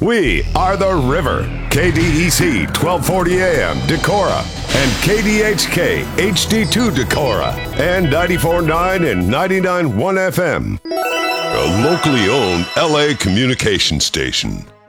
We are the River, KDEC 1240 AM Decorah, and KDHK HD2 Decorah, and 94.9 and 99.1 FM. A locally owned LA communication station.